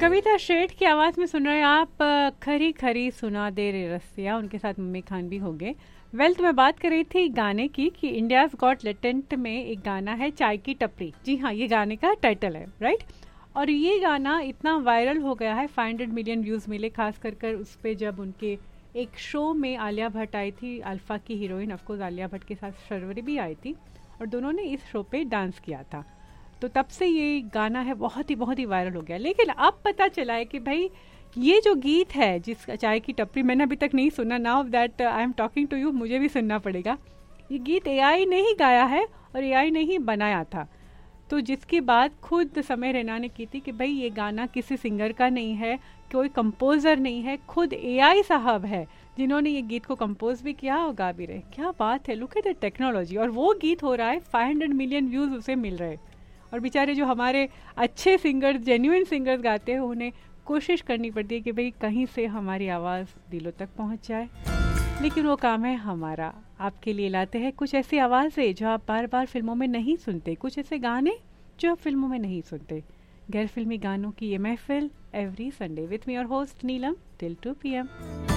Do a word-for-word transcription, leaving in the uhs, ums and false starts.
कविता शेठ की आवाज़ में सुन रहे हैं आप अ, खरी खरी सुना दे रे रसिया, उनके साथ मम्मी खान भी हो गए। वेल्थ में बात कर रही थी गाने की कि इंडियाज़ गॉट लेटेंट में एक गाना है चाय की टपरी। जी हाँ, ये गाने का टाइटल है, राइट। और ये गाना इतना वायरल हो गया है, फाइव हंड्रेड मिलियन व्यूज़ मिले, खास कर कर उस पर जब उनके एक शो में आलिया भट्ट आई थी, अल्फा की हीरोइन। ऑफकोर्स आलिया भट्ट के साथ शर्वरी भी आई थी और दोनों ने इस शो पे डांस किया था। तो तब से ये गाना है बहुत ही बहुत ही वायरल हो गया। लेकिन अब पता चला है कि भाई ये जो गीत है जिस चाय की टपरी, मैंने अभी तक नहीं सुना। Now that I am talking to you, मुझे भी सुनना पड़ेगा। ये गीत एआई ने ही गाया है और एआई ने ही बनाया था। तो जिसकी बात खुद समय रैना ने की थी कि भाई ये गाना किसी सिंगर का नहीं है, कोई कंपोज़र नहीं है, खुद एआई साहब है जिन्होंने ये गीत को कंपोज भी किया और गा भी रहे। क्या बात है, लुक एट द टेक्नोलॉजी। और वो गीत हो रहा है, फाइव हंड्रेड मिलियन व्यूज़ उसे मिल रहे। और बेचारे जो हमारे अच्छे सिंगर्स, जेन्युइन सिंगर्स गाते हैं, उन्हें कोशिश करनी पड़ती है कि भाई कहीं से हमारी आवाज़ दिलों तक पहुंच जाए। लेकिन वो काम है हमारा। आपके लिए लाते हैं कुछ ऐसी आवाज़ें जो आप बार बार फिल्मों में नहीं सुनते, कुछ ऐसे गाने जो आप फिल्मों में नहीं सुनते। गैर फिल्मी गानों की ये महफिल एवरी संडे विथ मी और होस्ट नीलम टिल टू पी एम।